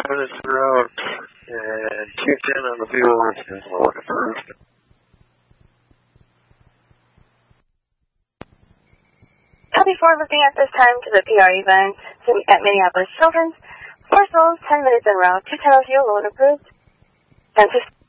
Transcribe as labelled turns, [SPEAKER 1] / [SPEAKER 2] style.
[SPEAKER 1] minutes en route, and 210 on the fuel is lower first.
[SPEAKER 2] Copy 4, looking at this time to the PR event at Minneapolis Children's. 4 souls, 10 minutes en route, 210 on fuel, load approved. And